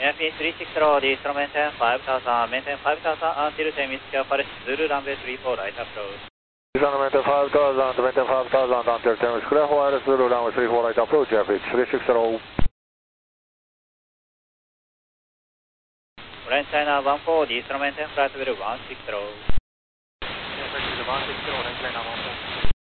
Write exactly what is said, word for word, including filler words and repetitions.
Airpin three six zero, the instrument maintain five thousand, maintain five thousand until ten minutes Paris, Zulu runway three four right approach. Instrument maintain five thousand, maintain five thousand until ten minutes Paris, Zulu runway three four right approach, Airpin three six zero. French China one four, the instrument maintain flight level one six zero. one six zero, French China one four.